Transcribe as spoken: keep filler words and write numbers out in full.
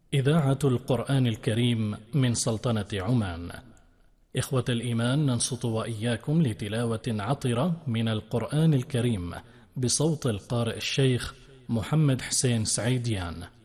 إذاعة القرآن الكريم من سلطنة عمان. إخوة الإيمان، ننصت وإياكم لتلاوة عطرة من القرآن الكريم بصوت القارئ الشيخ محمد حسين سعيديان.